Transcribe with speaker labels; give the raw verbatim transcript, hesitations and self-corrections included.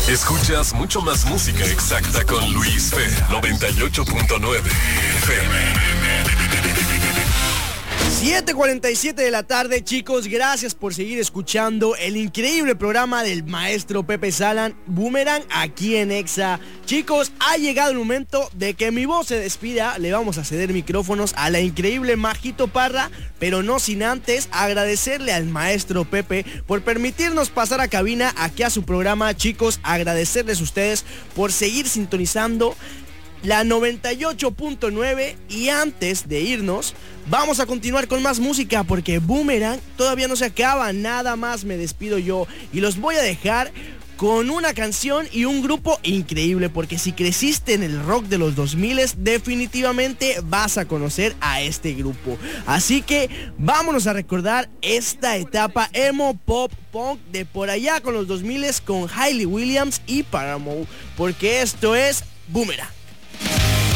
Speaker 1: Escuchas mucho más música exacta con Luis Fer, noventa y ocho punto nueve F M.
Speaker 2: siete cuarenta y siete de la tarde, chicos, gracias por seguir escuchando el increíble programa del maestro Pepe Salan, Boomerang, aquí en Exa. Chicos, ha llegado el momento de que mi voz se despida. Le vamos a ceder micrófonos a la increíble Majito Parra, pero no sin antes agradecerle al maestro Pepe por permitirnos pasar a cabina aquí a su programa. Chicos, agradecerles a ustedes por seguir sintonizando la noventa y ocho punto nueve, y antes de irnos vamos a continuar con más música porque Boomerang todavía no se acaba. Nada más me despido yo y los voy a dejar con una canción y un grupo increíble, porque si creciste en el rock de los dos mil, definitivamente vas a conocer a este grupo. Así que vámonos a recordar esta etapa emo, pop, punk de por allá con los dos mil con Hayley Williams y Paramore, porque esto es Boomerang.